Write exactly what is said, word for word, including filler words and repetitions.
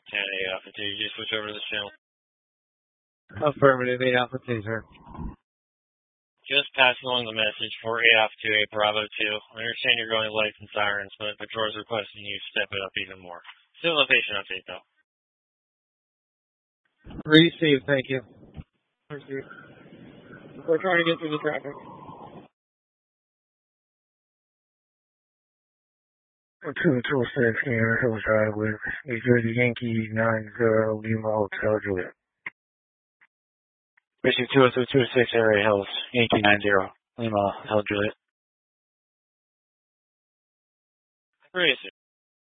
ten A Alpha two, you just switch over to this channel. Affirmative, eight Alpha two, sir. Just pass along the message for eight Alpha two, eight Bravo two. I understand you're going lights and sirens, but Patrol's requesting you step it up even more. Still location update, though. Receive, thank you. Receive. We're trying to get through the traffic. two two six here, Hillside with New Jersey Yankee nine zero Lima Hotel Juliet. Receive two oh two two six Area Hills, Yankee nine zero Lima Hotel Juliet. Receive.